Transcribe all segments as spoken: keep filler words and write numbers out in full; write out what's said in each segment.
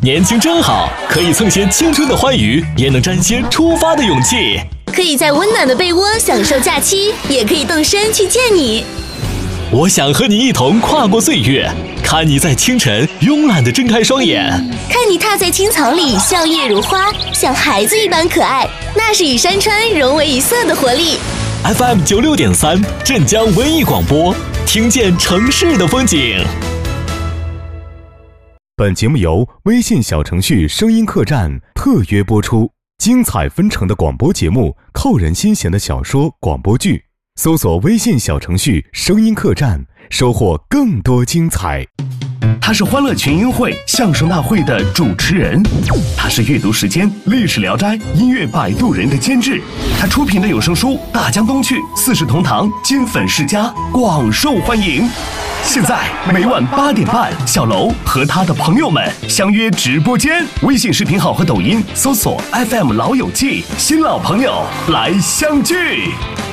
年轻真好，可以蹭些青春的欢愉，也能沾些出发的勇气。 可以在温暖的被窝享受假期，也可以动身去见你。 我想和你一同跨过岁月，看你在清晨慵懒地睁开双眼， 看你踏在青草里笑靥如花，像孩子一般可爱，那是与山川融为一色的活力。 F M 九六点三，镇江文艺广播，听见城市的风景。 本节目由微信小程序声音客栈特约播出，精彩纷呈的广播节目，扣人心弦的小说广播剧。搜索微信小程序声音客栈，收获更多精彩。 他是欢乐群英会相声大会的主持人，他是阅读时间历史聊斋音乐摆渡人的监制，他出品的有声书《大江东去》四世同堂金粉世家广受欢迎。现在每晚八点半，小楼和他的朋友们相约直播间，微信视频号和抖音搜索 F M 老友记，新老朋友来相聚。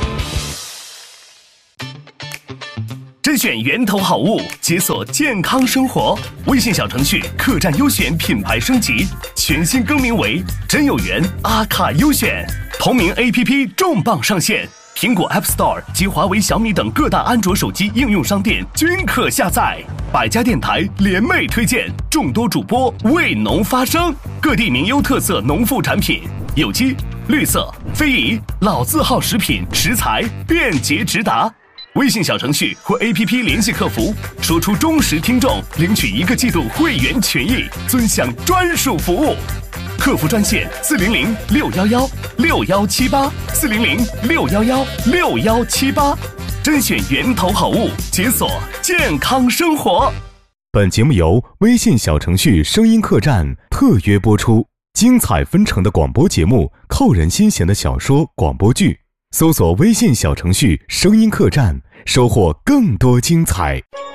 甄选源头好物，解锁健康生活。微信小程序客栈优选品牌升级，全新更名为真有缘阿卡优选。同名 A P P 重磅上线，苹果 App Store 及华为、小米等各大安卓手机应用商店均可下载。百家电台联袂推荐，众多主播为农发声，各地名优特色农副产品，有机、绿色、非遗、老字号食品食材便捷直达。微信小程序或 A P P 联系客服，说出忠实听众，领取一个季度会员权益，尊享专属服务。客服专线四零零六幺幺六幺七八四零零六幺幺六幺七八，甄选源头好物，解锁健康生活。 本节目由微信小程序声音客栈特约播出，精彩纷呈的广播节目，扣人心弦的小说广播剧。搜索微信小程序声音客栈，收获更多精彩。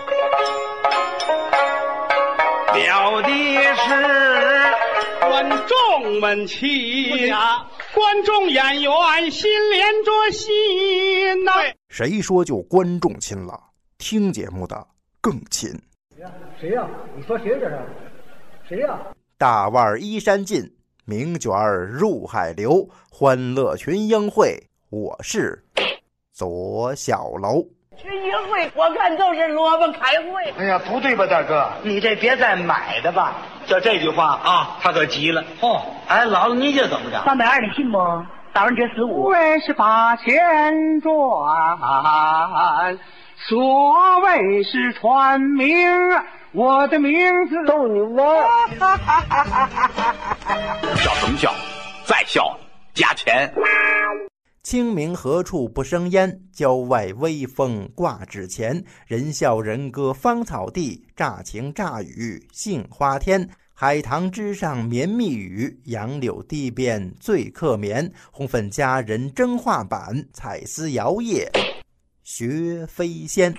了的是观众们亲呀，观众演员心连着心呐、啊。 谁说就观众亲了？听节目的更亲。 谁呀、啊？你说谁这是？谁呀、啊？ 大腕衣衫尽，名卷入海流，欢乐群英会。我是左小楼。 群英会我看就是萝卜开会。 哎呀，不对吧，大哥？ 你这别再买的吧。 就这句话啊，他可急了。 哦， 哎，姥姥，你这怎么着？ 三百二，你信不？打完折十五。 为是把钱赚，所谓是传名，我的名字逗你玩。 笑什么笑？再笑加钱。 清明何处不生烟，郊外微风挂纸钱。人笑人歌芳草地，乍晴乍雨杏花天。海棠之上绵密雨，杨柳堤边醉客眠。红粉佳人争画板，彩丝摇曳学飞仙。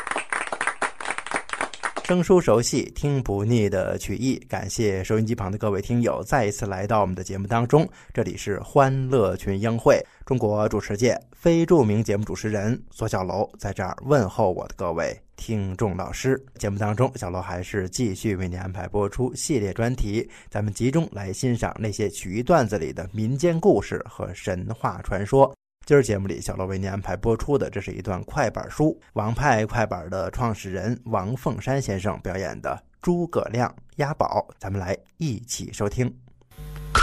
生疏熟悉，听不腻的曲艺，感谢收音机旁的各位听友再一次来到我们的节目当中。这里是欢乐群英会，中国主持界非著名节目主持人左小楼在这儿问候我的各位听众老师。节目当中，小楼还是继续为您安排播出系列专题，咱们集中来欣赏那些曲艺段子里的民间故事和神话传说。今儿节目里，小楼为您安排播出的，这是一段快板书，王派快板的创始人王凤山先生表演的诸葛亮押宝，咱们来一起收听。